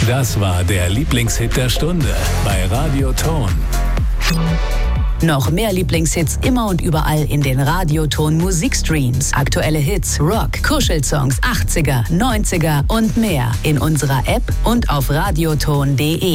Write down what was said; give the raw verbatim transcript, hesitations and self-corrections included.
Das war der Lieblingshit der Stunde bei Radioton. Noch mehr Lieblingshits immer und überall in den Radioton Musikstreams. Aktuelle Hits, Rock, Kuschelsongs, achtziger, neunziger und mehr in unserer App und auf radioton punkt de.